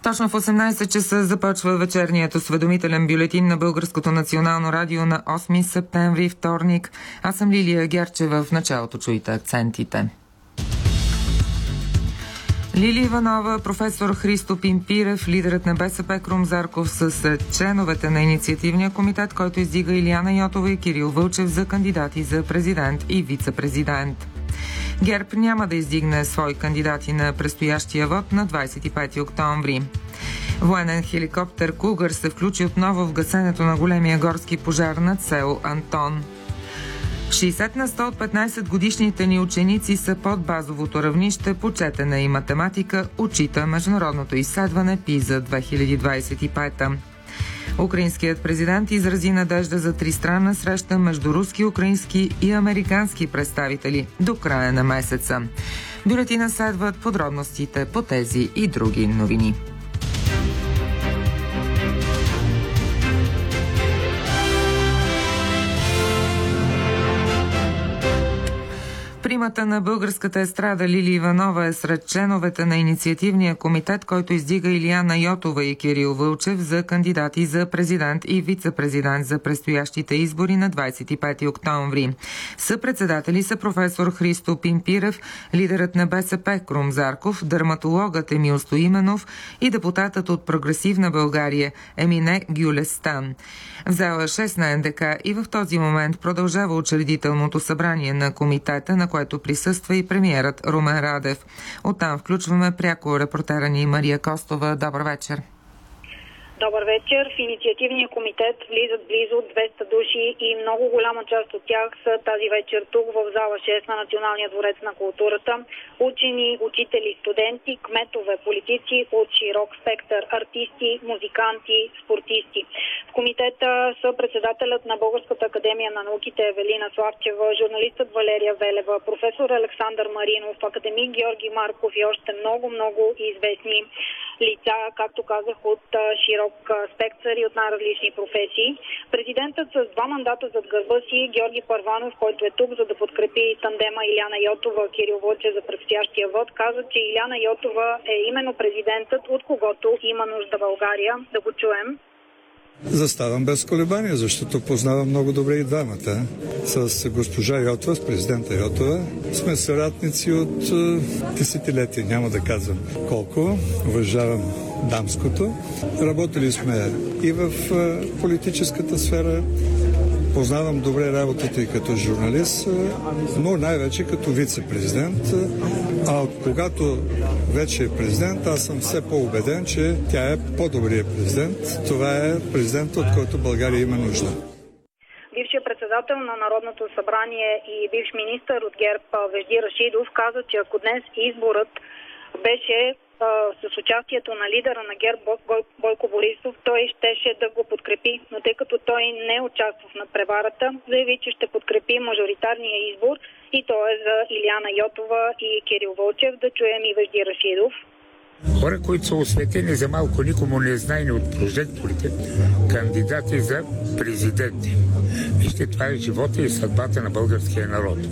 Точно в 18 часа започва вечерният осведомителен бюлетин на Българското национално радио на 8 септември, вторник. Аз съм Лилия Герчева. В началото чуйте акцентите. Лили Иванова, професор Христо Пимпирев, лидерът на БСП Крум Зарков с членовете на инициативния комитет, който издига Илияна Йотова и Кирил Вълчев за кандидати за президент и вице-президент. ГЕРБ няма да издигне свои кандидати на предстоящия вод на 25 октомври. Военен хеликоптер Кугър се включи отново в гасенето на големия горски пожар над село Антон. 60 на 100 от 15-годишните ни ученици са под базовото равнище по четене и математика, отчита международното изследване PISA 2025. Украинският президент изрази надежда за тристранна среща между руски, украински и американски представители до края на месеца. Бюлетина следват подробностите по тези и други новини. Примата на българската естрада Лили Иванова е сред членовете на инициативния комитет, който издига Илияна Йотова и Кирил Вълчев за кандидати за президент и вице-президент за предстоящите избори на 25 октомври. Съпредседатели са професор Христо Пимпирев, лидерът на БСП Крум Зарков, дерматологът Емил Стоименов и депутатът от Прогресивна България Емине Гюлестан. В зала 6 на НДК и в този момент продължава учредителното събрание на комитета, на което присъства и премиерът Румен Радев. Оттам включваме пряко репортера ни Мария Костова. Добър вечер. Добър вечер. В инициативния комитет влизат близо 200 души и много голяма част от тях са тази вечер тук в зала 6 на Националния дворец на културата. Учени, учители, студенти, кметове, политици от широк спектър, артисти, музиканти, спортисти. В комитета са председателят на Българската академия на науките Евелина Славчева, журналистът Валерия Велева, професор Александър Маринов, академик Георги Марков и още много известни лица, както казах, от широк спектър и от най-различни професии. Президентът с 2 мандата зад гърба си, Георги Първанов, който е тук за да подкрепи тандема Илияна Йотова, Кирил Вълчев за предстоящия вод, каза, че Илияна Йотова е именно президентът, от когото има нужда България. Да го чуем. Заставам без колебания, защото познавам много добре и двамата. С госпожа Йотова, с президента Йотова, сме съратници от десетилетия, няма да казвам колко. Уважавам дамското. Работили сме и в политическата сфера. Познавам добре работата и като журналист, но най-вече като вице-президент. А когато вече е президент, аз съм все по-убеден, че тя е по-добрият президент. Това е президент, от който България има нужда. Бившият председател на Народното събрание и бивш министър от ГЕРБ Вежди Рашидов каза, че ако днес изборът беше с участието на лидера на ГЕРБ Бойко Борисов, той щеше да го подкрепи. Но тъй като той не участва в надпреварата, заяви, че ще подкрепи мажоритарния избор и то е за Илияна Йотова и Кирил Вълчев. Да чуем и Вежди Рашидов. Хора, които са осветени за малко, никому не знайни от прожекторите, кандидати за президенти. Вижте, това е живота и съдбата на българския народ.